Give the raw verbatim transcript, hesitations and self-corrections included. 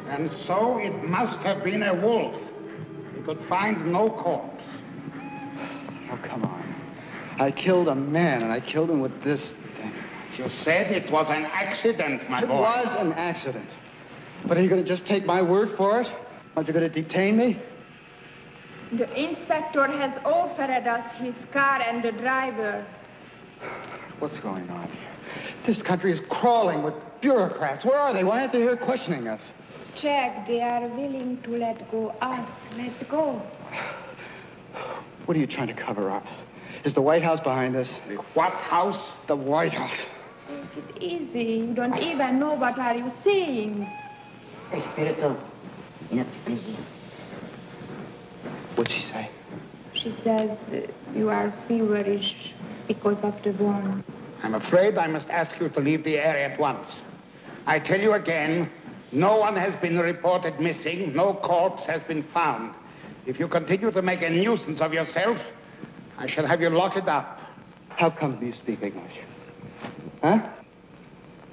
And so it must have been a wolf. We could find no corpse. Oh, come on. I killed a man, and I killed him with this thing. You said it was an accident, my it boy. It was an accident. But are you going to just take my word for it? Aren't you going to detain me? The inspector has offered us his car and the driver. What's going on here? This country is crawling with bureaucrats. Where are they? Why aren't they here questioning us? Jack, they are willing to let go us. Let go. What are you trying to cover up? Is the White House behind this? The what house? The White House. It's easy. You don't even know what are you saying. Espirito, in prison. What'd she say? She says uh, you are feverish because of the wound. I'm afraid I must ask you to leave the area at once. I tell you again, no one has been reported missing. No corpse has been found. If you continue to make a nuisance of yourself, I shall have you locked up. How come you speak English? Huh?